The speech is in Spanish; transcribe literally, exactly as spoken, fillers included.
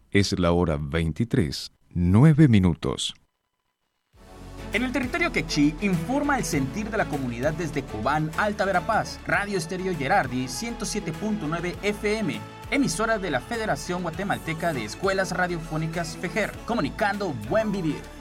Es la hora veintitrés, nueve minutos. En el territorio quechí informa el sentir de la comunidad desde Cobán, Alta Verapaz, Radio Estéreo Gerardi ciento siete punto nueve F M, emisora de la Federación Guatemalteca de Escuelas Radiofónicas FEGER, comunicando buen vivir.